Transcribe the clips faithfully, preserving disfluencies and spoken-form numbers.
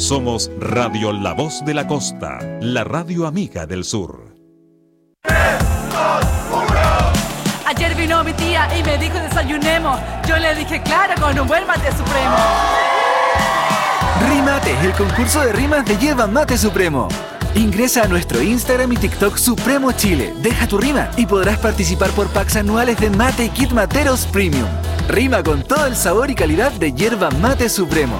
Somos Radio La Voz de la Costa, la radio amiga del sur. Ayer vino mi tía y me dijo desayunemos. Yo le dije claro, con un buen mate supremo. Rimate, el concurso de rimas de Yerba Mate Supremo. Ingresa a nuestro Instagram y TikTok Supremo Chile, deja tu rima y podrás participar por packs anuales de mate y kit materos premium. Rima con todo el sabor y calidad de Yerba Mate Supremo.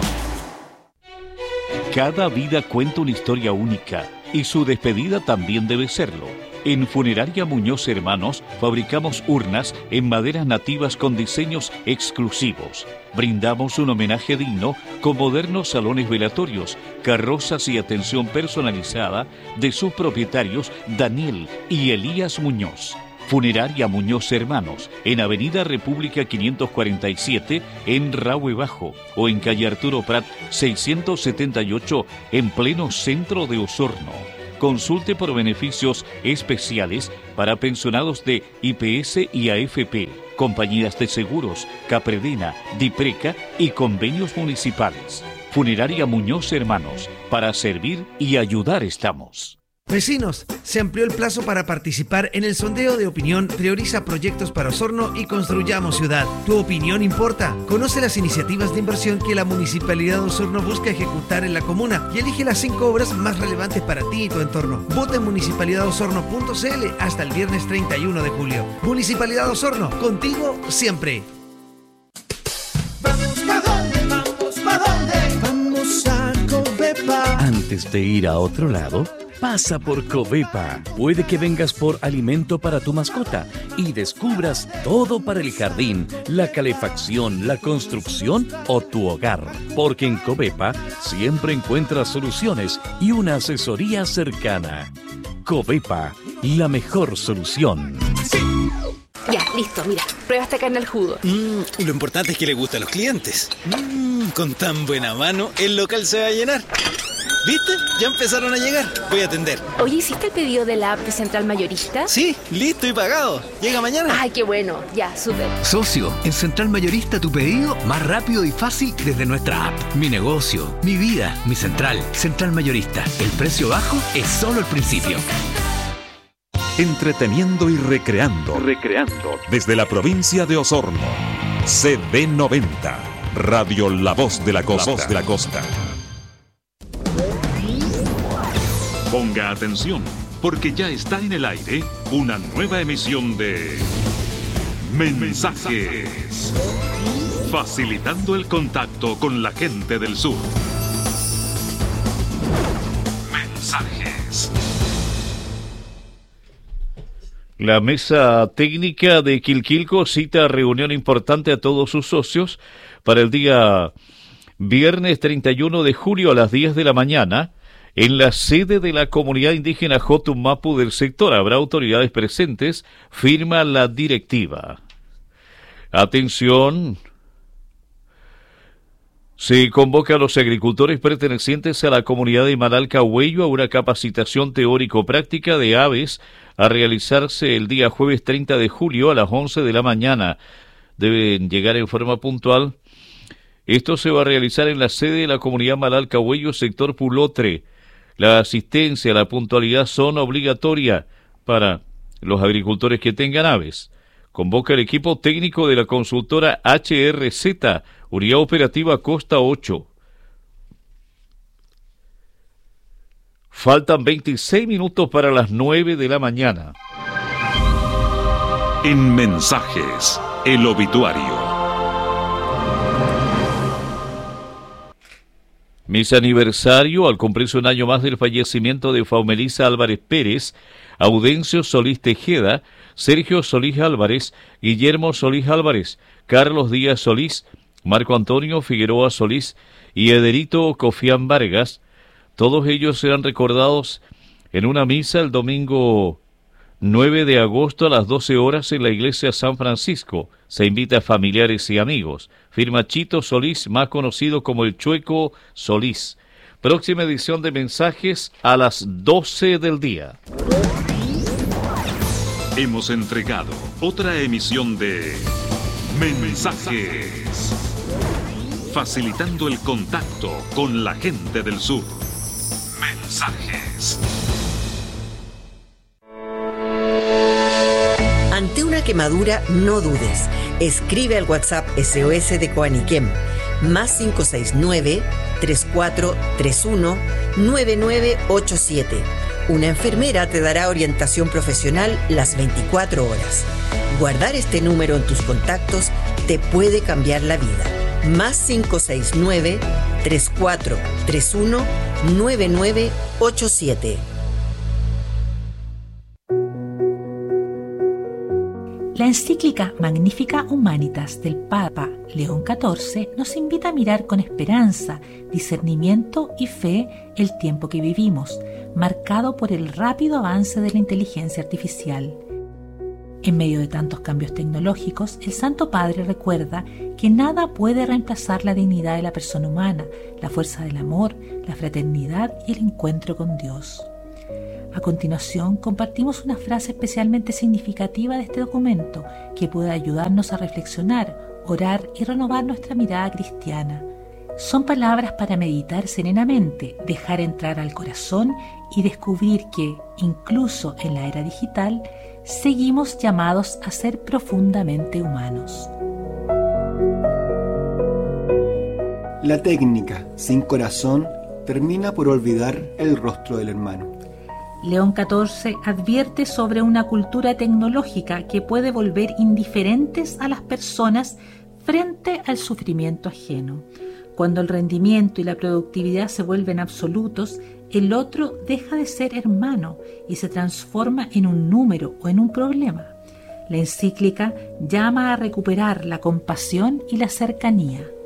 Cada vida cuenta una historia única y su despedida también debe serlo. En Funeraria Muñoz Hermanos fabricamos urnas en maderas nativas con diseños exclusivos. Brindamos un homenaje digno con modernos salones velatorios, carrozas y atención personalizada de sus propietarios Daniel y Elías Muñoz. Funeraria Muñoz Hermanos, en Avenida República quinientos cuarenta y siete, en Rahue Bajo, o en calle Arturo Prat seiscientos setenta y ocho, en pleno centro de Osorno. Consulte por beneficios especiales para pensionados de I P S y A F P, compañías de seguros, Capredena, Dipreca y convenios municipales. Funeraria Muñoz Hermanos, para servir y ayudar estamos. Vecinos, se amplió el plazo para participar en el sondeo de opinión Prioriza Proyectos para Osorno y Construyamos Ciudad. Tu opinión importa. Conoce las iniciativas de inversión que la Municipalidad de Osorno busca ejecutar en la comuna y elige las cinco obras más relevantes para ti y tu entorno. Vota en municipalidad osorno punto c l hasta el viernes treinta y uno de julio. Municipalidad de Osorno, contigo siempre. Vamos, ¿pa' dónde? Vamos, ¿pa' dónde? Vamos a Covepa. Antes de ir a otro lado, pasa por Covepa. Puede que vengas por alimento para tu mascota y descubras todo para el jardín, la calefacción, la construcción o tu hogar. Porque en Covepa siempre encuentras soluciones y una asesoría cercana. Covepa, la mejor solución. Sí. Ya, listo, mira, prueba esta carne al jugo. Mm, lo importante es que le gusta a los clientes. Mm, con tan buena mano, el local se va a llenar. ¿Viste? Ya empezaron a llegar. Voy a atender. Oye, ¿hiciste el pedido de la app de Central Mayorista? Sí, listo y pagado. Llega mañana. Ay, qué bueno. Ya, súper. Socio, en Central Mayorista tu pedido más rápido y fácil desde nuestra app. Mi negocio, mi vida, mi central. Central Mayorista. El precio bajo es solo el principio. Entreteniendo y recreando. Recreando. Desde la provincia de Osorno. C D noventa. Radio La Voz de la Costa. La Voz de la Costa. Ponga atención, porque ya está en el aire una nueva emisión de Mensajes, facilitando el contacto con la gente del sur. Mensajes. La mesa técnica de Quilquilco cita reunión importante a todos sus socios para el día viernes treinta y uno de julio a las diez de la mañana. En la sede de la comunidad indígena Jotumapu del sector habrá autoridades presentes, firma la directiva. Atención, se convoca a los agricultores pertenecientes a la comunidad de Manalcahuello a una capacitación teórico-práctica de aves a realizarse el día jueves treinta de julio a las once de la mañana. Deben llegar en forma puntual. Esto se va a realizar en la sede de la comunidad Manalcahuello, sector Pulotre. La asistencia, la puntualidad son obligatoria para los agricultores que tengan aves. Convoca el equipo técnico de la consultora H R Z, Unidad Operativa Costa ocho. Faltan veintiséis minutos para las nueve de la mañana. En Mensajes, el obituario. Mis aniversario, al cumplirse un año más del fallecimiento de Faumelisa Álvarez Pérez, Audencio Solís Tejeda, Sergio Solís Álvarez, Guillermo Solís Álvarez, Carlos Díaz Solís, Marco Antonio Figueroa Solís y Ederito Cofián Vargas. Todos ellos serán recordados en una misa el domingo nueve de agosto a las doce horas en la iglesia San Francisco. Se invita a familiares y amigos. Firma Chito Solís, más conocido como el Chueco Solís. Próxima edición de Mensajes a las doce del día. Hemos entregado otra emisión de Mensajes. facilitando el contacto con la gente del sur. Mensajes. Ante una quemadura, no dudes. Escribe al WhatsApp S O S de Coaniquem, más cinco seis nueve, tres cuatro tres uno, nueve nueve ocho siete. Una enfermera te dará orientación profesional las veinticuatro horas. Guardar este número en tus contactos te puede cambiar la vida. Más cinco seis nueve, tres cuatro tres uno, nueve nueve ocho siete. La encíclica Magnificat Humanitas del Papa León catorce nos invita a mirar con esperanza, discernimiento y fe el tiempo que vivimos, marcado por el rápido avance de la inteligencia artificial. En medio de tantos cambios tecnológicos, el Santo Padre recuerda que nada puede reemplazar la dignidad de la persona humana, la fuerza del amor, la fraternidad y el encuentro con Dios. A continuación, compartimos una frase especialmente significativa de este documento que puede ayudarnos a reflexionar, orar y renovar nuestra mirada cristiana. Son palabras para meditar serenamente, dejar entrar al corazón y descubrir que, incluso en la era digital, seguimos llamados a ser profundamente humanos. La técnica sin corazón termina por olvidar el rostro del hermano. León catorce advierte sobre una cultura tecnológica que puede volver indiferentes a las personas frente al sufrimiento ajeno. Cuando el rendimiento y la productividad se vuelven absolutos, el otro deja de ser hermano y se transforma en un número o en un problema. La encíclica llama a recuperar la compasión y la cercanía.